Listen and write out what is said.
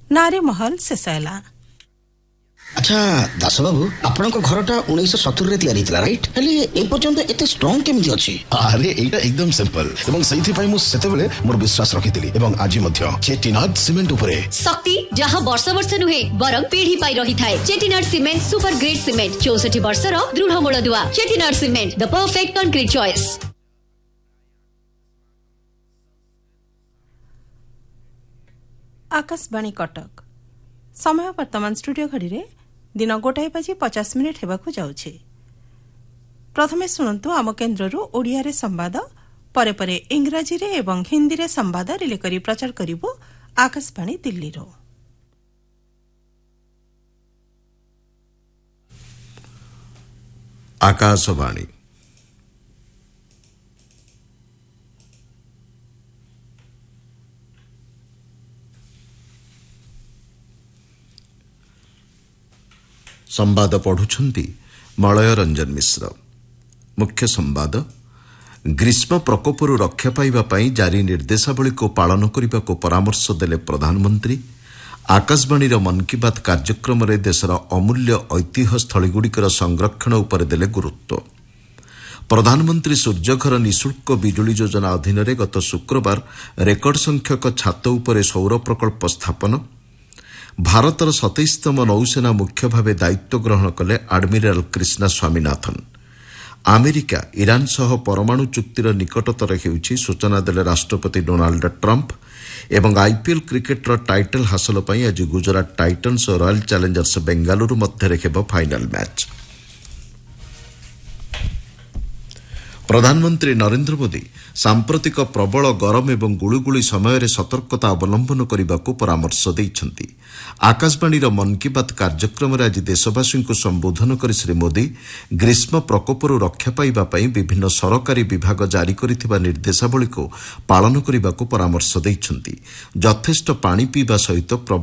नारी महल शेष है। अच्छा दास बाबू आपन घरटा 1970 तैयारी थिला राइट हेले ए पर्यंत एते स्ट्रांग केमिति अछि? अरे एटा एकदम सिंपल एवं सही पई मु सेते बेले मोर विश्वास रखितिली एवं आज मध्य चेटीनाड सीमेंट उपरे शक्ति जहां वर्ष वर्ष नुहे बरम पीढ़ी पाई रही थाए। Chettinad cement super grade cement 64 वर्षर दृढ़ मूलदुआ। Chettinad cement the perfect concrete choice. Akashvani Cuttack समय वर्तमान स्टूडियो घड़ी रे दिन 1:50 हेबाकु जाउछे। प्रथमे सुनंतु आम केन्द्ररू ओडिया रे संवाद परे परे इंग्राजी रे एवं हिंदी रे संवाद रिले करी प्रचार करिवो आकाशवाणी दिल्ली रो। आकाशवाणी संवाद पढ़ुछंती मलय रंजन मिश्र। मुख्य संवाद ग्रीष्म प्रकोपरू रक्षा पाइबा पई जारी निर्देशावली को पालन करने को परामर्श देले प्रधानमंत्री। आकाशवाणी मन की बात कार्यक्रम रे देशर अमूल्य ऐतिह्य स्थलीगुड़िकर संरक्षण उपर देले गुरुत्व। प्रधानमंत्री सूर्यघर निःशुल्क बिजुली योजना अधीन गत शुक्रवार रेकर्ड संख्यक छात उपरे सौर प्रकल्प स्थापन। भारतर 27तम नौसेना मुख्य भावे दायित्व ग्रहण कले आडमिराल कृष्णा स्वामीनाथन। अमेरिका ईरान सह परमाणु चुक्तिर निकटतर हेउछि सूचना देले राष्ट्रपति डोनाल्ड ट्रंप। एवं आईपीएल क्रिकेटर टाइटल हासिल पई आज गुजरात टाइटन्स और रॉयल चैलेंजर्स बेंगालुरु मध्य हेब फाइनल मैच। प्रधानमंत्री नरेंद्र मोदी सांप्रतिक प्रबल गरम एवं गुळुगुळी समय सतर्कता अवलंबन करने को परामर्श देइछंती। आकाशवाणी मन की बात कार्यक्रम आज देशवासी को संबोधन कर श्री मोदी ग्रीष्म प्रकोपरू रक्षा पाइबा पई विभिन्न सरकारी विभाग जारी करिथिबा निर्देशावली को पालन करने को परामर्श देइछंती। यथेष्ट पानी पीवा सहित